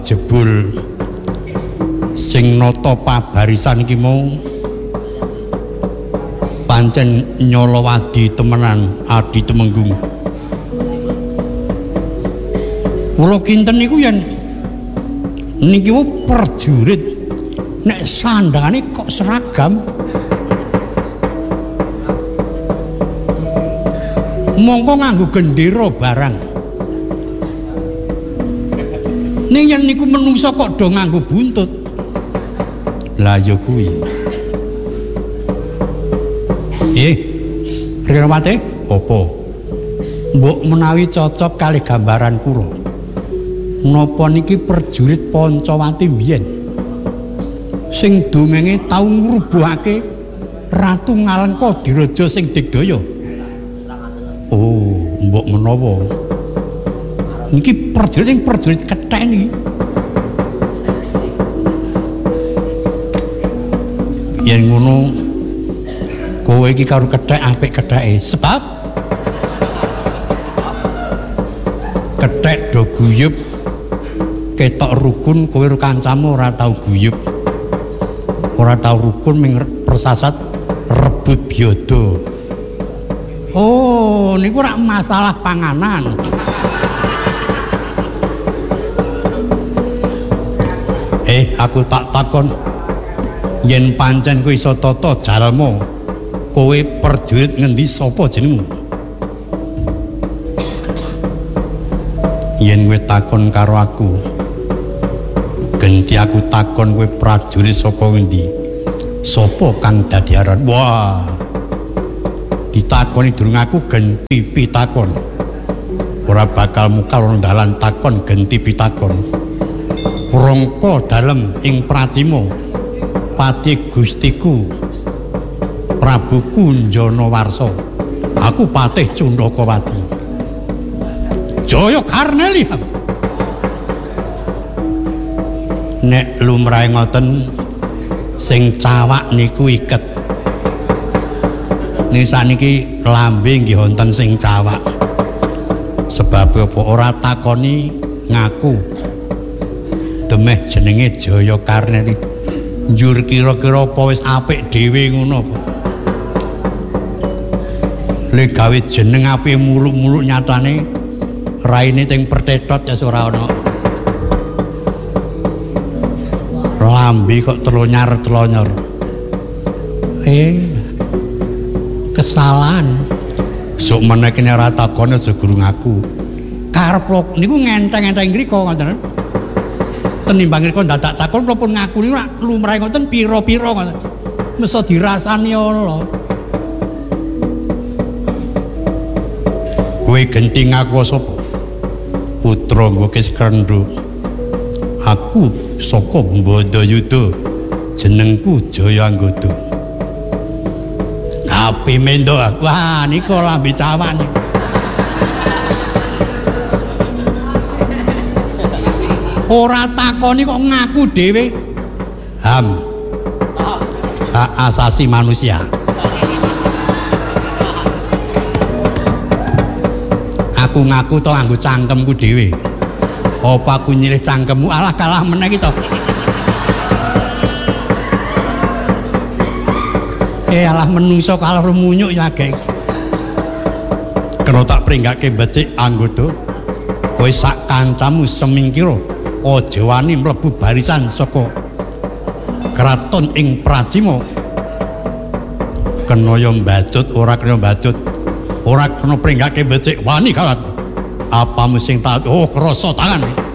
jebul sing nata pabarisan iki mau pancen nyolowadi temenan Adi Temenggung. Kula kinten niku yen niki prajurit nek sandangane kok seragam mongko nganggo gendera barang. Ning yen niku menungso kok do nganggo buntut. Lah ya kuwi. Prirawate apa? Mbok menawi cocok kali gambaran kula. Napa niki prajurit Pancawati mbiyen sing dongenge tau ngrubuhake Ratu Ngalengka Diraja sing digdaya. Oh, mbok menawa niki prajurit kethek niki. Yen ngono kowe iki karo kethek apik ketheke sebab kethek do guyub ketok rukun, kowe karo kancamu ora tau guyub. Ora tau rukun ming persasat rebut biodo. Oh, niku ora masalah panganan. Aku tak takon yen pancen kowe iso tata jalma, kowe prajurit ngendi sapa jenengmu? Yen kowe takon karo aku, genti aku takon kowe prajurit saka ngendi? Sapa kang dadi aran? Wah. Ditakoni durung aku genti pitakon. Ora bakal mukal dalan takon genti pitakon. Rangka dalem ing Pracima Pati Gustiku Prabu Kunjanawarsa. Aku Patih Cundakawati. Jaya Karneli. Nek lumrahe ngoten sing cawak niku iket. Ning saniki lambe nggih wonten sing cawak. Sebab apa ora takoni ngaku. Demeh jenenge Jaya Karneli. Njur kira-kira apa wis apik dhewe ngono apa? Le gawe jeneng apik muluk-muluk nyatane raine teng pertetot ya ora ana. Lambe kok telonyar-telonyor. Kesalahan. Sok meneh kene ora takone aja guru ngaku. Karep niku ngenteng-enteng ngriko ngoten. Tenimbang ngriko dadak takon kula pun ngaku niku lumrahe ngoten pira-pira ngoten. Mesa dirasani Allah. Kowe genti ngaku sapa? Putra Gokis Krendra. Aku saka Mbadayuda. Jenengku Jayanggada. Api mendo. Wah, niku lambe cawak niku. Ora takoni kok ngaku dhewe. Hak asasi manusia. Aku ngaku to nganggo cangkemku dhewe. Apa aku nyilih cangkemmu? Alah kalah meneh iki to. Alah menungso kalah remunyuk ya gek. Kena tak pringgake becik anggota. Kowe sak kancamu semingkira aja wani mlebu barisan saka kraton ing Pracima. Kena ya mbacut ora kena mbacut. Ora kena pringgake becik wani kawat. Apamu sing taat? Oh, krasa tangan.